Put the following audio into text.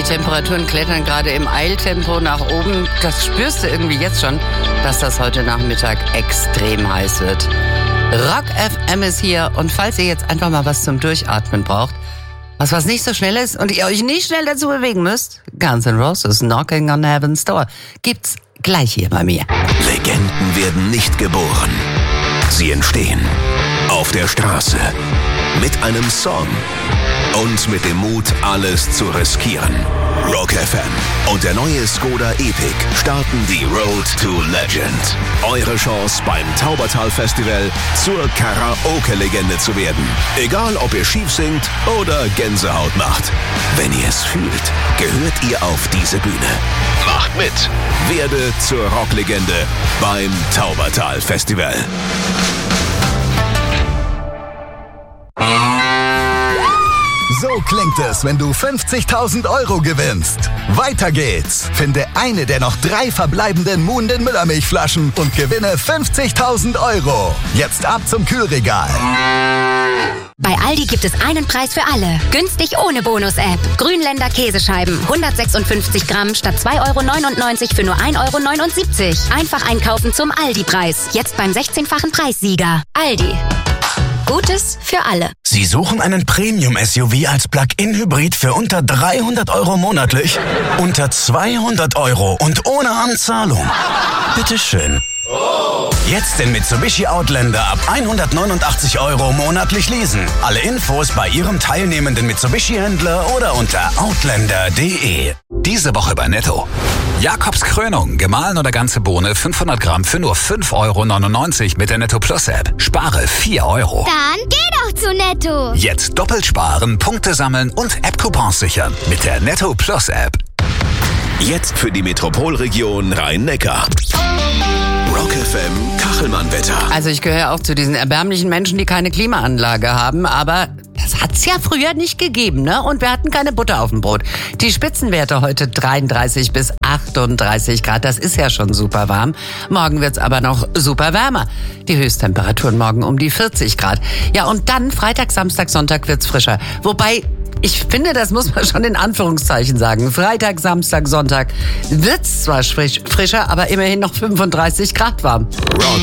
Temperaturen klettern gerade im Eiltempo nach oben. Das spürst du irgendwie jetzt schon, dass das heute Nachmittag extrem heiß wird. Rock FM ist hier und falls ihr jetzt einfach mal was zum Durchatmen braucht, was nicht so schnell ist und ihr euch nicht schnell dazu bewegen müsst, Guns N' Roses Knocking on Heaven's Door gibt's gleich hier bei mir. Legenden werden nicht geboren. Sie entstehen auf der Straße mit einem Song und mit dem Mut, alles zu riskieren. Rock FM und der neue Skoda Epic starten die Road to Legend. Eure Chance beim Taubertal Festival zur Karaoke-Legende zu werden. Egal, ob ihr schief singt oder Gänsehaut macht. Wenn ihr es fühlt, gehört ihr auf diese Bühne. Macht mit. Werde zur Rocklegende beim Taubertal Festival. So klingt es, wenn du 50.000 € gewinnst. Weiter geht's. Finde eine der noch 3 verbleibenden Moon den Müllermilchflaschen und gewinne 50.000 €. Jetzt ab zum Kühlregal. Bei Aldi gibt es einen Preis für alle. Günstig ohne Bonus-App. Grünländer Käsescheiben. 156 Gramm statt 2,99 € für nur 1,79 €. Einfach einkaufen zum Aldi-Preis. Jetzt beim 16-fachen Preissieger. Aldi. Gutes für alle. Sie suchen einen Premium-SUV als Plug-in-Hybrid für unter 300 € monatlich? Unter 200 € und ohne Anzahlung? Bitteschön. Jetzt den Mitsubishi Outlander ab 189 € monatlich leasen. Alle Infos bei Ihrem teilnehmenden Mitsubishi-Händler oder unter outlander.de. Diese Woche bei Netto. Jakobs Krönung, gemahlen oder ganze Bohne, 500 Gramm für nur 5,99 € mit der Netto Plus App. Spare 4 €. Dann geh doch zu Netto. Jetzt doppelt sparen, Punkte sammeln und App-Coupons sichern mit der Netto Plus App. Jetzt für die Metropolregion Rhein-Neckar. Rock FM Kachelmann-Wetter. Also ich gehöre auch zu diesen erbärmlichen Menschen, die keine Klimaanlage haben, aber das hat's ja früher nicht gegeben, ne? Und wir hatten keine Butter auf dem Brot. Die Spitzenwerte heute 33 bis 38 Grad, das ist ja schon super warm. Morgen wird's aber noch super wärmer. Die Höchsttemperaturen morgen um die 40 Grad. Ja, und dann Freitag, Samstag, Sonntag wird's frischer. Wobei, ich finde, das muss man schon in Anführungszeichen sagen. Freitag, Samstag, Sonntag wird's zwar frischer, aber immerhin noch 35 Grad warm. Rock